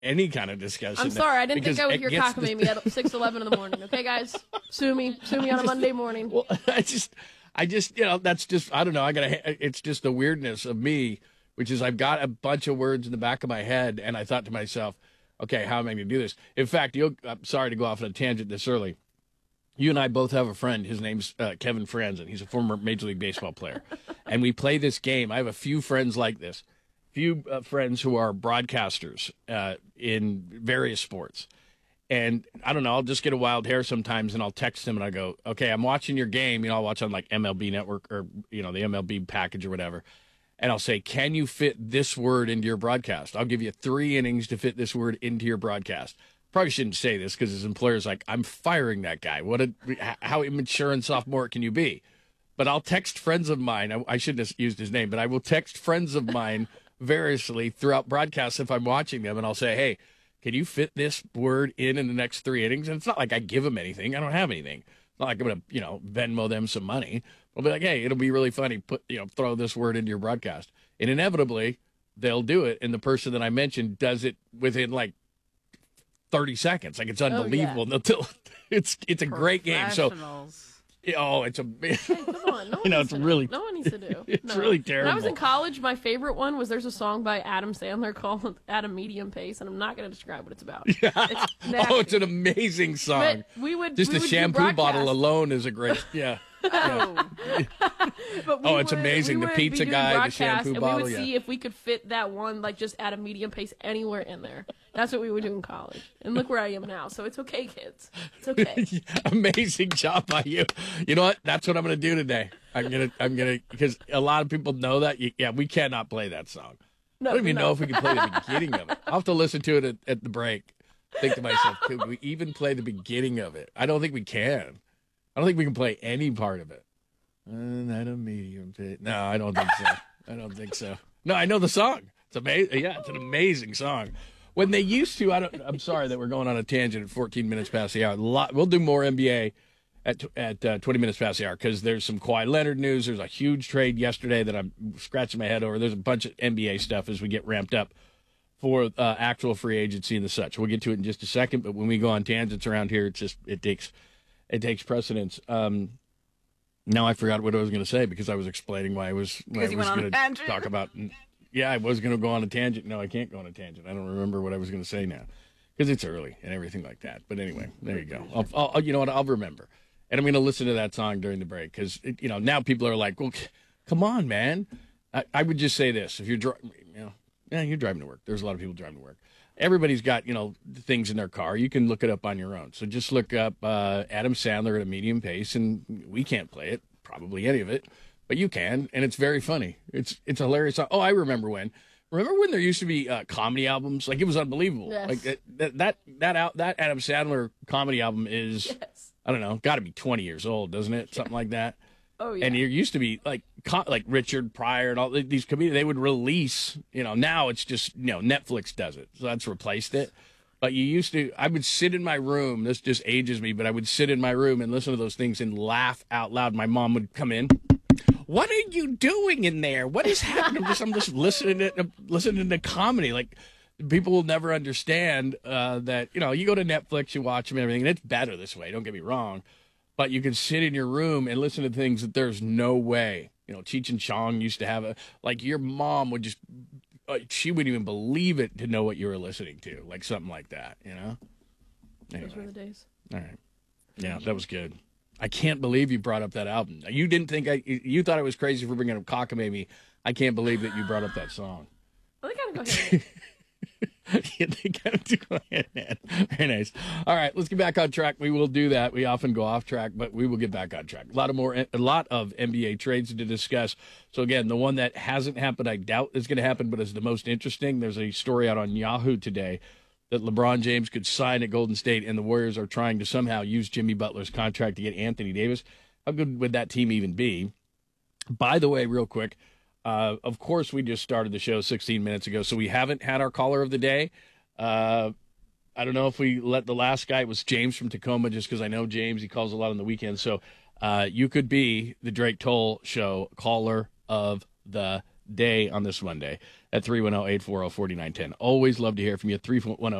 any kind of discussion. I'm sorry, I didn't think I would hear gets cockamamie at 6:11 in the morning. Okay, guys, sue me on a Monday morning. Well, I just, that's just, I don't know. It's just the weirdness of me, which is I've got a bunch of words in the back of my head, and I thought to myself, okay, how am I going to do this? In fact, I'm sorry to go off on a tangent this early. You and I both have a friend. His name's Kevin Franzen. He's a former Major League Baseball player. And we play this game. I have a few friends like this, friends who are broadcasters in various sports. And I don't know, I'll just get a wild hair sometimes, and I'll text him, and I go, okay, I'm watching your game. I'll watch on like MLB Network or, the MLB package or whatever. And I'll say, can you fit this word into your broadcast? I'll give you 3 innings to fit this word into your broadcast. Probably shouldn't say this because his employer's like, I'm firing that guy. How immature and sophomore can you be? But I'll text friends of mine. I shouldn't have used his name, but I will text friends of mine variously throughout broadcasts if I'm watching them, and I'll say, hey, can you fit this word in the next 3 innings? And it's not like I give them anything. I don't have anything. It's not like I'm going to, Venmo them some money. I'll be like, hey, it'll be really funny. Throw this word into your broadcast. And inevitably, they'll do it. And the person that I mentioned does it within like 30 seconds. Like, it's unbelievable. Oh, yeah. It's a great game. So, it's a hey, come on. No one needs to do. It's really terrible. When I was in college, my favorite one was there's a song by Adam Sandler called At a Medium Pace, and I'm not going to describe what it's about. Yeah. It's an amazing song. But we would the shampoo bottle alone is a great, yeah. Oh. It's amazing. The pizza guy, the shampoo bottle. We would see if we could fit that one, like, just at a medium pace anywhere in there. That's what we would do in college. And look where I am now. So it's okay, kids. It's okay. Amazing job by you. You know what? That's what I'm going to do today. I'm going to, because a lot of people know that. Yeah, we cannot play that song. No, I don't even know if we can play the beginning of it. I'll have to listen to it at the break. Think to myself, could we even play the beginning of it? I don't think we can. I don't think we can play any part of it. Not a medium pit. No, I don't think so. No, I know the song. It's amazing. Yeah, it's an amazing song. When they used to, I'm sorry that we're going on a tangent at 14 minutes past the hour. We'll do more NBA at 20 minutes past the hour because there's some Kawhi Leonard news. There's a huge trade yesterday that I'm scratching my head over. There's a bunch of NBA stuff as we get ramped up for actual free agency and the such. We'll get to it in just a second, but when we go on tangents around here, it takes precedence. Now I forgot what I was going to say because I was explaining why I was going to talk about. Yeah, I was going to go on a tangent. No, I can't go on a tangent. I don't remember what I was going to say now because it's early and everything like that. But anyway, there you go. I'll you know what? I'll remember. And I'm going to listen to that song during the break because, now people are like, well, come on, man. I would just say this. If you're you're driving to work. There's a lot of people driving to work. Everybody's got, things in their car. You can look it up on your own. So just look up Adam Sandler at a medium pace, and we can't play it, probably any of it, but you can, and it's very funny. It's a hilarious song. Oh, I remember when. Remember when there used to be comedy albums? Like, it was unbelievable. Yes. Like that Adam Sandler comedy album is, yes. I don't know, got to be 20 years old, doesn't it? Something like that. Oh, yeah. And there used to be like Richard Pryor and all these comedians. They would release. Now it's just Netflix does it, so that's replaced it. But you used to. I would sit in my room. This just ages me, but I would sit in my room and listen to those things and laugh out loud. My mom would come in. What are you doing in there? What is happening? I'm just listening to comedy. Like, people will never understand that. You go to Netflix, you watch them and everything, and it's better this way. Don't get me wrong. But you can sit in your room and listen to things that there's no way. Cheech and Chong used to have your mom would just, she wouldn't even believe it to know what you were listening to, like something like that, Anyway. Those were the days. All right. Yeah, that was good. I can't believe you brought up that album. You didn't think you thought I was crazy for bringing up Cockamamie. I can't believe that you brought up that song. Well, they gotta go ahead. Yeah, they got to go ahead, man. Very nice. All right, let's get back on track. We will do that. We often go off track, but we will get back on track. A lot of NBA trades to discuss. So again, the one that hasn't happened, I doubt is going to happen, but is the most interesting. There's a story out on Yahoo today that LeBron James could sign at Golden State, and the Warriors are trying to somehow use Jimmy Butler's contract to get Anthony Davis. How good would that team even be? By the way, real quick. Of course, we just started the show 16 minutes ago, so we haven't had our caller of the day. I don't know if we let the last guy, it was James from Tacoma, just because I know James, he calls a lot on the weekend. So you could be the Drake Toll Show caller of the day on this Monday. at 310-840-4910. Always love to hear from you. 310